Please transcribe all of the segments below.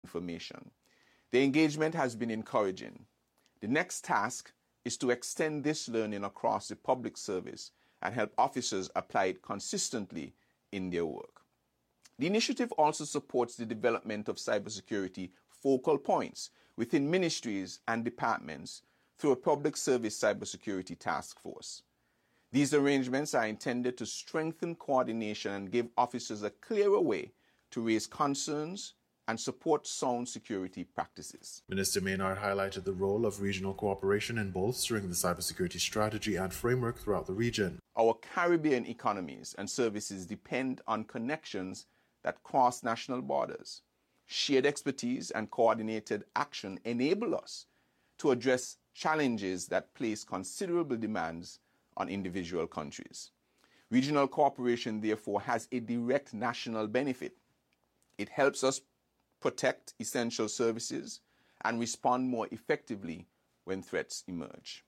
information. The engagement has been encouraging. The next task is to extend this learning across the public service and help officers apply it consistently in their work. The initiative also supports the development of cybersecurity focal points within ministries and departments through a public service cybersecurity task force. These arrangements are intended to strengthen coordination and give officers a clearer way to raise concerns and support sound security practices. Minister Maynard highlighted the role of regional cooperation in bolstering the cybersecurity strategy and framework throughout the region. Our Caribbean economies and services depend on connections that cross national borders. Shared expertise and coordinated action enable us to address challenges that place considerable demands on individual countries. Regional cooperation, therefore, has a direct national benefit. It helps us protect essential services and respond more effectively when threats emerge.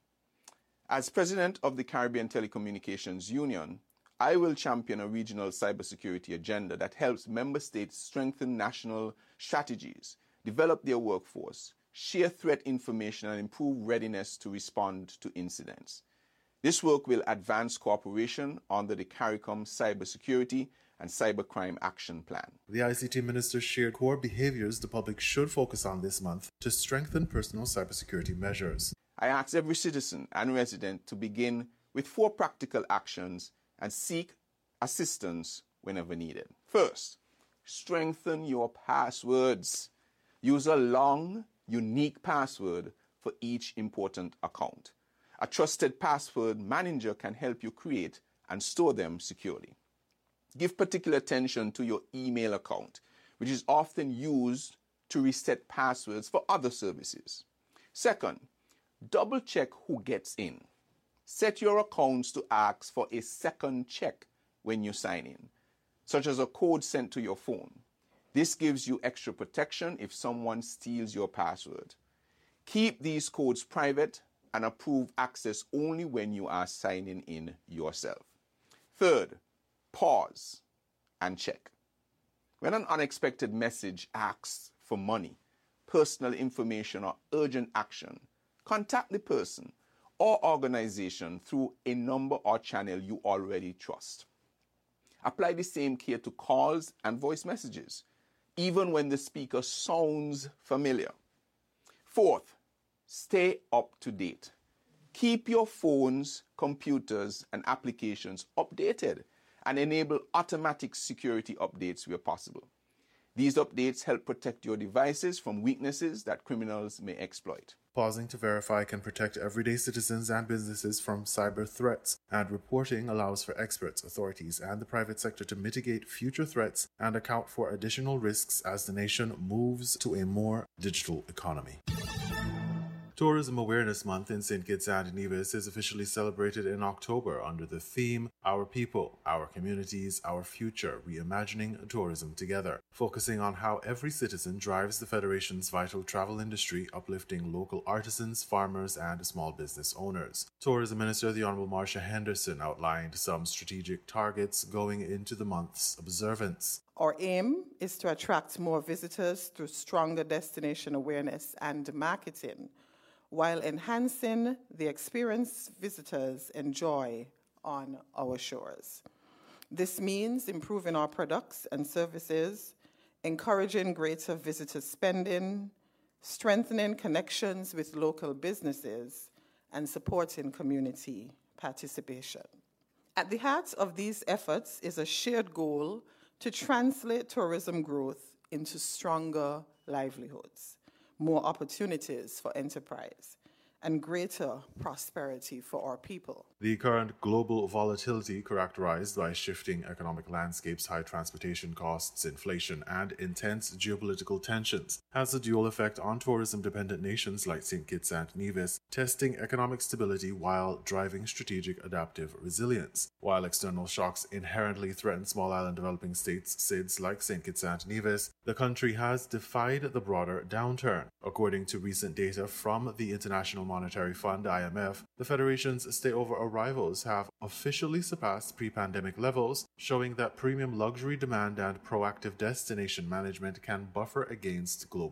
As president of the Caribbean Telecommunications Union, I will champion a regional cybersecurity agenda that helps member states strengthen national strategies, develop their workforce, share threat information, and improve readiness to respond to incidents. This work will advance cooperation under the CARICOM Cybersecurity and Cybercrime Action Plan. The ICT Minister shared core behaviors the public should focus on this month to strengthen personal cybersecurity measures. I ask every citizen and resident to begin with 4 practical actions and seek assistance whenever needed. First, strengthen your passwords. Use a long, unique password for each important account. A trusted password manager can help you create and store them securely. Give particular attention to your email account, which is often used to reset passwords for other services. Second, double-check who gets in. Set your accounts to ask for a second check when you sign in, such as a code sent to your phone. This gives you extra protection if someone steals your password. Keep these codes private and approve access only when you are signing in yourself. Third, pause and check. When an unexpected message asks for money, personal information, or urgent action, contact the person or organization through a number or channel you already trust. Apply the same care to calls and voice messages, even when the speaker sounds familiar. Fourth, stay up to date. Keep your phones, computers, and applications updated and enable automatic security updates where possible. These updates help protect your devices from weaknesses that criminals may exploit. Pausing to verify can protect everyday citizens and businesses from cyber threats, and reporting allows for experts, authorities, and the private sector to mitigate future threats and account for additional risks as the nation moves to a more digital economy. Tourism Awareness Month in St. Kitts and Nevis is officially celebrated in October under the theme Our People, Our Communities, Our Future, Reimagining Tourism Together, focusing on how every citizen drives the Federation's vital travel industry, uplifting local artisans, farmers, and small business owners. Tourism Minister the Honourable Marcia Henderson outlined some strategic targets going into the month's observance. Our aim is to attract more visitors through stronger destination awareness and marketing, while enhancing the experience visitors enjoy on our shores. This means improving our products and services, encouraging greater visitor spending, strengthening connections with local businesses, and supporting community participation. At the heart of these efforts is a shared goal to translate tourism growth into stronger livelihoods, more opportunities for enterprise, and greater prosperity for our people. The current global volatility, characterized by shifting economic landscapes, high transportation costs, inflation, and intense geopolitical tensions, has a dual effect on tourism-dependent nations like St. Kitts and Nevis, testing economic stability while driving strategic adaptive resilience. While external shocks inherently threaten small island developing states, SIDS like St. Kitts and Nevis, the country has defied the broader downturn. According to recent data from the International Monetary Fund, IMF, the Federation's stayover arrivals have officially surpassed pre-pandemic levels, showing that premium luxury demand and proactive destination management can buffer against global